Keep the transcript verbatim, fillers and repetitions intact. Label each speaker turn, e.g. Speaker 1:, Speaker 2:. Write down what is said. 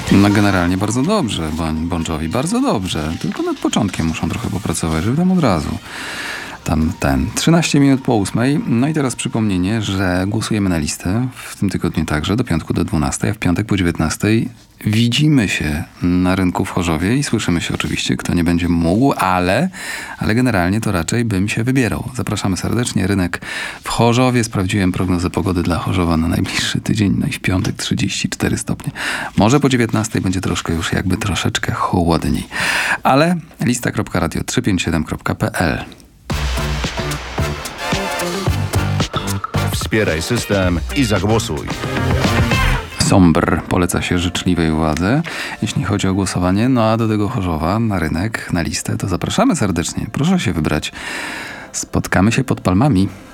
Speaker 1: No generalnie bardzo dobrze, Bon, Bon Jovi, bardzo dobrze. Tylko nad początkiem muszą trochę popracować, żeby tam od razu. Tam ten, trzynaście minut po ósmej. No i teraz przypomnienie, że głosujemy na listę. W tym tygodniu także, do piątku do dwunastej, a w piątek po dziewiętnastej widzimy się na rynku w Chorzowie i słyszymy się oczywiście, kto nie będzie mógł, ale, ale generalnie to raczej bym się wybierał. Zapraszamy serdecznie. Rynek w Chorzowie. Sprawdziłem prognozę pogody dla Chorzowa na najbliższy tydzień. No i w piątek trzydzieści cztery stopnie. Może po dziewiętnastej będzie troszkę już jakby troszeczkę chłodniej. Ale lista kropka radio trzysta pięćdziesiąt siedem kropka p l.
Speaker 2: Wspieraj system i zagłosuj.
Speaker 1: Sombr poleca się życzliwej władzy, jeśli chodzi o głosowanie. No a do tego Chorzowa, na rynek, na listę, to zapraszamy serdecznie. Proszę się wybrać. Spotkamy się pod palmami.